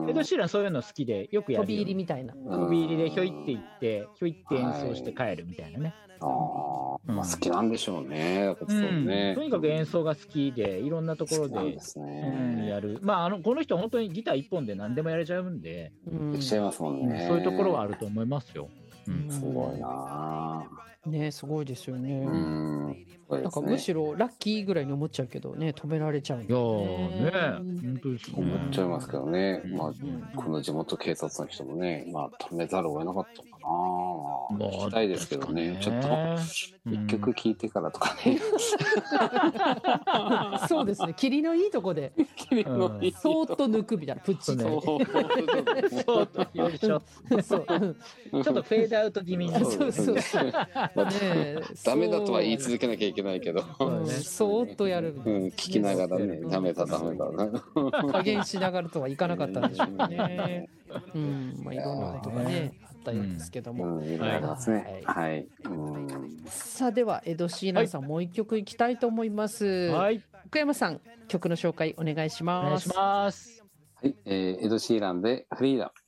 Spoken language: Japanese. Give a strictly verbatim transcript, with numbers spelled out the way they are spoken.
エド・シーランそういうの好きでよくやるよ。 飛び入りみたいな。 飛び入りでひょいって行ってひょいって演奏して帰るみたいなね。 ああ、まあ、好きなんでしょうね。そうね、 うん、とにかく演奏が好きでいろんなところで、 ですね、 うん、やる。まああのこの人本当にギター一本で何でもやれちゃうんで、 できちゃいますもんね、 うん、そういうところはあると思いますよ。うん、 すごいなね、すごいですよね。 うん、ね、 なんかむしろラッキーぐらいに思っちゃうけどね、止められちゃう、ね。 いやーね、本当ですね。 思っちゃいますけどね。 うん、 まあ、うん、この地元警察の人もね、まあ止めざるを得なかったのかな。まあ、聞きたいですけどね。ちょっと一曲聴いてからとかね。 うん、そうですね。霧のいいとこで、霧のいいそーっと抜くみたいな、プッチね。そうとよいしょ。そう。ちょっとフェードアウト気味に。 そうそうそう。ね、 ダメだとは言い続けなきゃいけないけど、 うん、そーっとやる、 うん、聞きながらね、ダメだダメだな。 加減しながらとはいかなかったんでしょうね。うん、まあいろんなことがねあったようですけども。 うん、いろいろありますね。はい。うん、 さあではエド・シーランさん、はい、もう一曲いきたいと思います。はい。福山さん、曲の紹介お願いします。 お願いします。 はい、えー、エド・シーランでフリーダム。